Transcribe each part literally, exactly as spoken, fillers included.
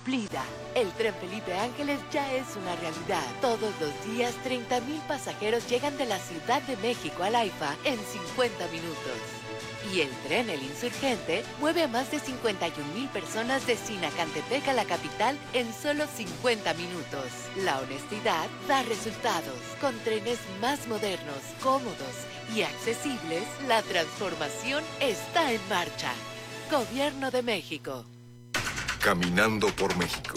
cumplida. El tren Felipe Ángeles ya es una realidad. Todos los días, treinta mil pasajeros llegan de la Ciudad de México al AIFA en cincuenta minutos. Y el tren El Insurgente mueve a más de cincuenta y un mil personas de Sinacantepec a la capital en solo cincuenta minutos. La honestidad da resultados. Con trenes más modernos, cómodos y accesibles, la transformación está en marcha. Gobierno de México. Caminando por México.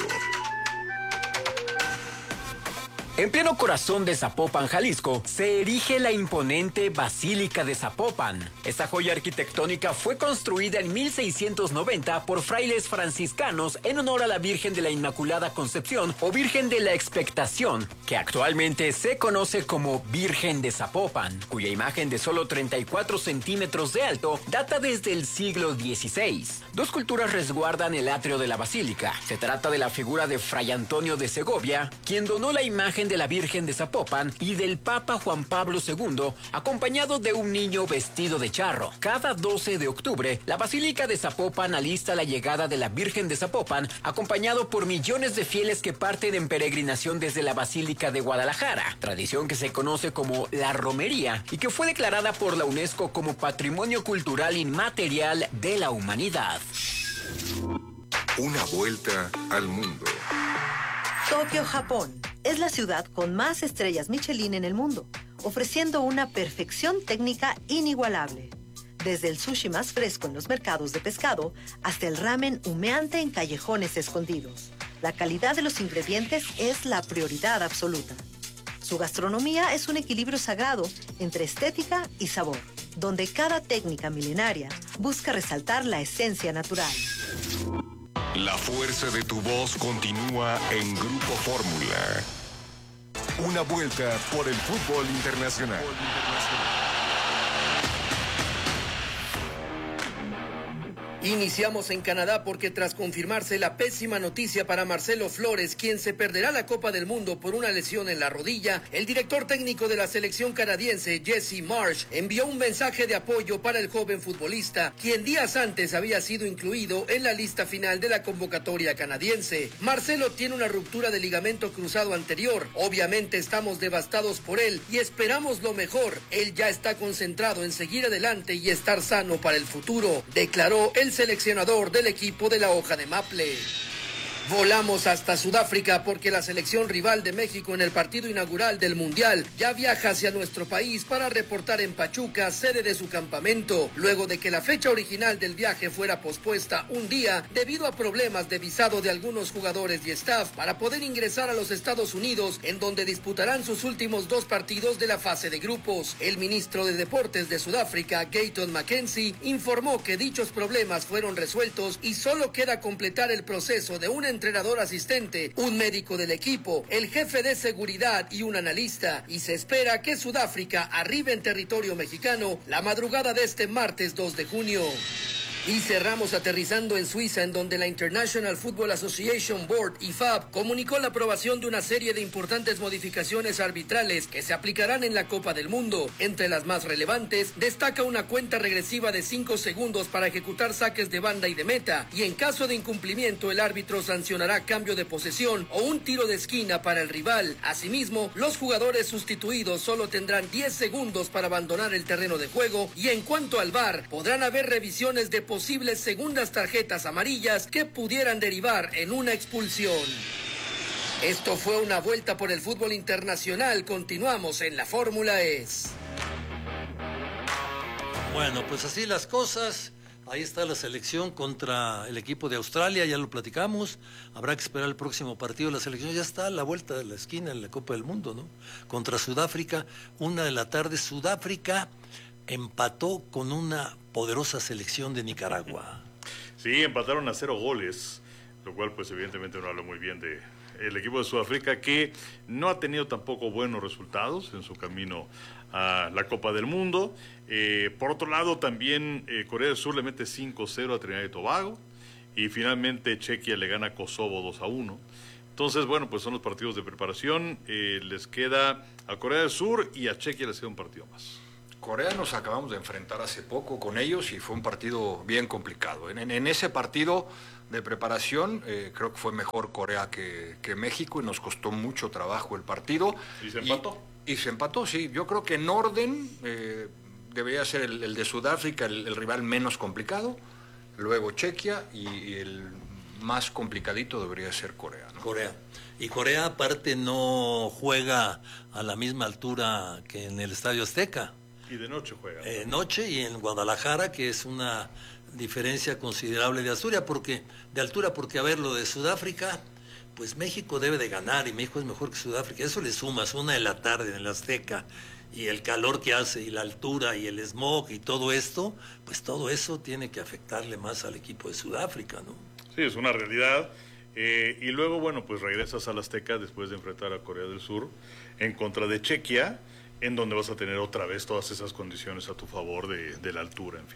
En pleno corazón de Zapopan, Jalisco, se erige la imponente Basílica de Zapopan. Esta joya arquitectónica fue construida en mil seiscientos noventa por frailes franciscanos en honor a la Virgen de la Inmaculada Concepción o Virgen de la Expectación, que actualmente se conoce como Virgen de Zapopan, cuya imagen de solo treinta y cuatro centímetros de alto data desde el siglo dieciséis. Dos culturas resguardan el atrio de la basílica. Se trata de la figura de Fray Antonio de Segovia, quien donó la imagen de la Virgen de Zapopan, y del Papa Juan Pablo segundo, acompañado de un niño vestido de charro. Cada doce de octubre, la Basílica de Zapopan alista la llegada de la Virgen de Zapopan, acompañado por millones de fieles que parten en peregrinación desde la Basílica de Guadalajara, tradición que se conoce como la romería y que fue declarada por la UNESCO como Patrimonio Cultural Inmaterial de la Humanidad. Una vuelta al mundo. Tokio, Japón, es la ciudad con más estrellas Michelin en el mundo, ofreciendo una perfección técnica inigualable. Desde el sushi más fresco en los mercados de pescado hasta el ramen humeante en callejones escondidos. La calidad de los ingredientes es la prioridad absoluta. Su gastronomía es un equilibrio sagrado entre estética y sabor, donde cada técnica milenaria busca resaltar la esencia natural. La fuerza de tu voz continúa en Grupo Fórmula. Una vuelta por el fútbol internacional. Iniciamos en Canadá porque tras confirmarse la pésima noticia para Marcelo Flores, quien se perderá la Copa del Mundo por una lesión en la rodilla, el director técnico de la selección canadiense, Jesse Marsh, envió un mensaje de apoyo para el joven futbolista, quien días antes había sido incluido en la lista final de la convocatoria canadiense. Marcelo tiene una ruptura de ligamento cruzado anterior. Obviamente estamos devastados por él y esperamos lo mejor. Él ya está concentrado en seguir adelante y estar sano para el futuro, declaró el seleccionador del equipo de la hoja de Maple. Volamos hasta Sudáfrica porque la selección rival de México en el partido inaugural del Mundial ya viaja hacia nuestro país para reportar en Pachuca, sede de su campamento, luego de que la fecha original del viaje fuera pospuesta un día debido a problemas de visado de algunos jugadores y staff para poder ingresar a los Estados Unidos, en donde disputarán sus últimos dos partidos de la fase de grupos. El ministro de Deportes de Sudáfrica, Gayton Mackenzie, informó que dichos problemas fueron resueltos y solo queda completar el proceso de una entrenador asistente, un médico del equipo, el jefe de seguridad y un analista, y se espera que Sudáfrica arribe en territorio mexicano la madrugada de este martes dos de junio. Y cerramos aterrizando en Suiza, en donde la International Football Association Board, I F A B, comunicó la aprobación de una serie de importantes modificaciones arbitrales que se aplicarán en la Copa del Mundo. Entre las más relevantes, destaca una cuenta regresiva de cinco segundos para ejecutar saques de banda y de meta, y en caso de incumplimiento el árbitro sancionará cambio de posesión o un tiro de esquina para el rival. Asimismo, los jugadores sustituidos solo tendrán diez segundos para abandonar el terreno de juego, y en cuanto al V A R, podrán haber revisiones de posibles segundas tarjetas amarillas que pudieran derivar en una expulsión. Esto fue una vuelta por el fútbol internacional. Continuamos en la Fórmula E S. Bueno, pues así las cosas. Ahí está la selección contra el equipo de Australia, ya lo platicamos. Habrá que esperar el próximo partido. La selección ya está a la vuelta de la esquina en la Copa del Mundo, ¿no? Contra Sudáfrica, una de la tarde. Sudáfrica empató con una poderosa selección de Nicaragua. Sí, empataron a cero goles, lo cual pues evidentemente no habla muy bien de el equipo de Sudáfrica, que no ha tenido tampoco buenos resultados en su camino a la Copa del Mundo. Eh, por otro lado, también eh, Corea del Sur le mete cinco cero a Trinidad y Tobago, y finalmente Chequia le gana a Kosovo dos a uno. Entonces, bueno, pues son los partidos de preparación. Eh, les queda a Corea del Sur y a Chequia les queda un partido más. Corea nos acabamos de enfrentar hace poco con ellos y fue un partido bien complicado. En, en, en ese partido de preparación eh, creo que fue mejor Corea que, que México y nos costó mucho trabajo el partido. ¿Y se empató? Y, y se empató, sí. Yo creo que en orden eh, debería ser el, el de Sudáfrica el, el rival menos complicado, luego Chequia y, y el más complicadito debería ser Corea, ¿no? Corea. Y Corea aparte no juega a la misma altura que en el Estadio Azteca. Y de noche juega. Eh, noche y en Guadalajara, que es una diferencia considerable de altura, porque de altura, porque a ver, lo de Sudáfrica, pues México debe de ganar y México es mejor que Sudáfrica. Eso le sumas una de la tarde en el Azteca y el calor que hace y la altura y el smog y todo esto, pues todo eso tiene que afectarle más al equipo de Sudáfrica, ¿no? Sí, es una realidad. Eh, y luego, bueno, pues regresas al Azteca después de enfrentar a Corea del Sur en contra de Chequia, en donde vas a tener otra vez todas esas condiciones a tu favor de, de la altura, en fin.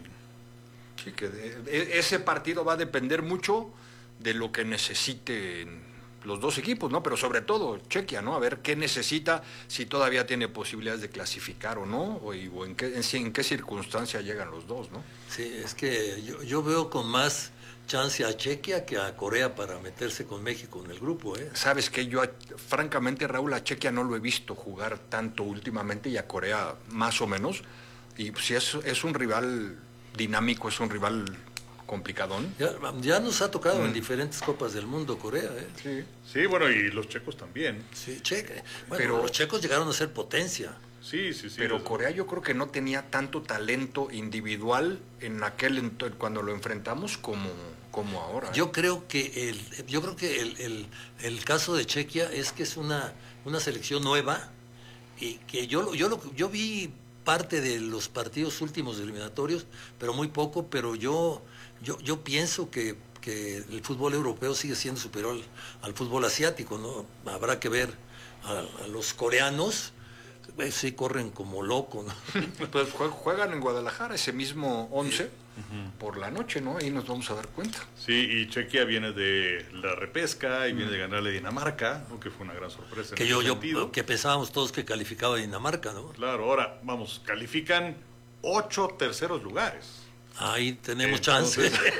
Sí, que de, ese partido va a depender mucho de lo que necesiten los dos equipos, ¿no? Pero sobre todo Chequia, ¿no? A ver qué necesita, si todavía tiene posibilidades de clasificar o no, o, o en, qué, en, en qué circunstancia llegan los dos, ¿no? Sí, es que yo, yo veo con más chance a Chequia que a Corea para meterse con México en el grupo, ¿eh? Sabes que yo, francamente, Raúl, a Chequia no lo he visto jugar tanto últimamente y a Corea más o menos, y si es, es un rival dinámico, es un rival complicadón. Ya, ya nos ha tocado mm. en diferentes Copas del Mundo Corea, ¿eh? Sí, sí, bueno, y los checos también. Sí, cheque. Bueno, pero los checos llegaron a ser potencia. Sí, sí, sí. Pero Corea yo creo que no tenía tanto talento individual en aquel entonces cuando lo enfrentamos como, como ahora. Yo creo que el, yo creo que el, el, el caso de Chequia es que es una, una selección nueva y que yo, yo, lo, yo vi parte de los partidos últimos eliminatorios, pero muy poco, pero yo, yo, yo pienso que, que el fútbol europeo sigue siendo superior al, al fútbol asiático, ¿no? Habrá que ver a, a los coreanos. Sí, corren como locos, ¿no? Pues juegan en Guadalajara ese mismo once uh-huh. por la noche, ¿no? Ahí nos vamos a dar cuenta. Sí, y Chequia viene de la repesca y uh-huh. viene de ganarle a Dinamarca, ¿no? Que fue una gran sorpresa. Que en yo, ese yo sentido. que pensábamos todos que calificaba Dinamarca, ¿no? Claro, ahora, vamos, califican ocho terceros lugares. Ahí tenemos Entonces, chance.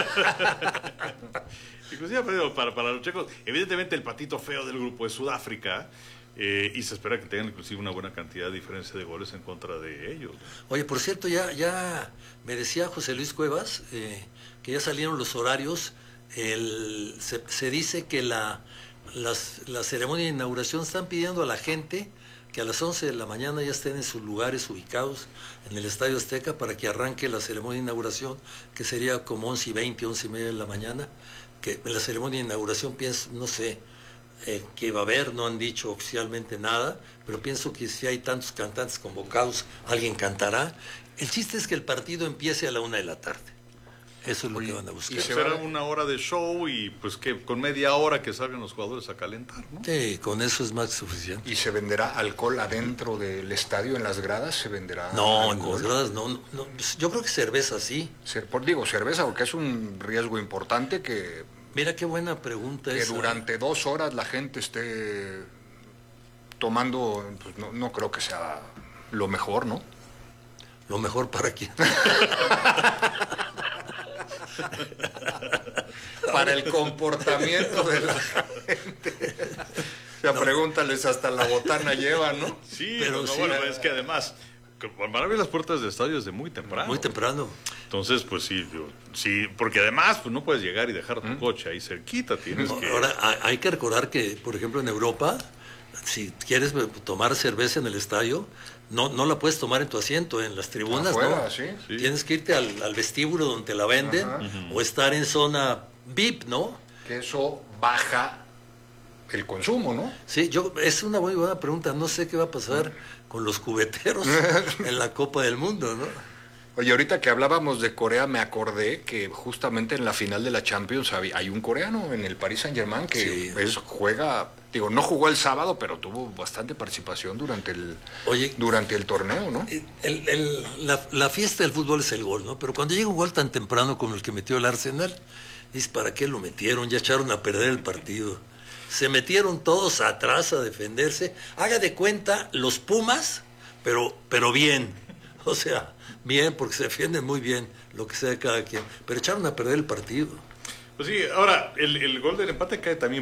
Inclusive para, para los checos, evidentemente el patito feo del grupo es Sudáfrica. Eh, y se espera que tengan inclusive una buena cantidad de diferencia de goles en contra de ellos. Oye, por cierto, ya, ya me decía José Luis Cuevas eh, que ya salieron los horarios. El, se, se dice que la, las, la ceremonia de inauguración están pidiendo a la gente que a las once de la mañana ya estén en sus lugares ubicados en el Estadio Azteca para que arranque la ceremonia de inauguración, que sería como once y veinte, once y media de la mañana. Que en la ceremonia de inauguración pienso, no sé, Eh, que va a haber, no han dicho oficialmente nada, pero pienso que si hay tantos cantantes convocados, alguien cantará. El chiste es que el partido empiece a la una de la tarde. Eso es lo Oye, que van a buscar. Y será una hora de show y pues que con media hora que salgan los jugadores a calentar, ¿no? Sí, con eso es más que suficiente. ¿Y se venderá alcohol adentro del estadio, en las gradas? ¿Se venderá No, alcohol? en las gradas no, no, no. Yo creo que cerveza sí. Ser, por, digo, cerveza, porque es un riesgo importante que... Mira qué buena pregunta que esa. durante dos horas la gente esté tomando, pues no, no creo que sea lo mejor, ¿no? ¿Lo mejor para quién? Para el comportamiento de la gente. O sea, no. Pregúntales, hasta la botana llevan, ¿no? Sí, pero no, sí, bueno, es que además van a abrir las puertas de estadios de muy temprano. Muy temprano. Entonces, pues sí, yo, sí, porque además pues no puedes llegar y dejar tu ¿Mm? coche ahí cerquita, tienes no, que... Ahora, hay que recordar que, por ejemplo, en Europa, si quieres tomar cerveza en el estadio, no, no la puedes tomar en tu asiento, en las tribunas, Afuera, ¿no? ¿sí? Sí. Tienes que irte al, al vestíbulo donde te la venden, uh-huh. o estar en zona V I P, ¿no? Que eso baja el consumo, ¿no? Sí, yo, es una muy buena pregunta, no sé qué va a pasar uh-huh. con los cubeteros en la Copa del Mundo, ¿no? Oye, ahorita que hablábamos de Corea, me acordé que justamente en la final de la Champions hay un coreano en el Paris Saint-Germain que sí. es, juega, digo, no jugó el sábado, pero tuvo bastante participación durante el, Oye, durante el torneo, ¿no? El, el, la, la fiesta del fútbol es el gol, ¿no? Pero cuando llega un gol tan temprano como el que metió el Arsenal, dices, ¿para qué lo metieron? Ya echaron a perder el partido. Se metieron todos atrás a defenderse. Haga de cuenta los Pumas, pero, pero bien. O sea, bien, porque se defienden muy bien lo que sea de cada quien. Pero echaron a perder el partido. Pues sí, ahora, el, el gol del empate cae también